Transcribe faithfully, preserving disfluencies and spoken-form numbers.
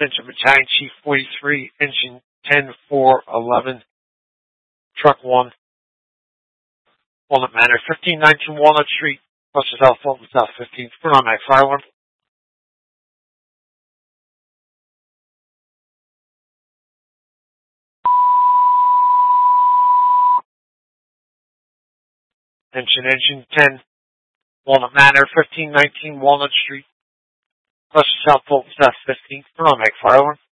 Attention Battalion Chief forty-three, Engine ten four eleven, Truck one, Walnut Manor, fifteen nineteen Walnut Street, Cluster South Fulton, South fifteenth. Put on my fire alarm. Engine Engine ten, Walnut Manor, fifteen nineteen Walnut Street, Cluster South Fulton, South fifteenth. Put on my fire alarm.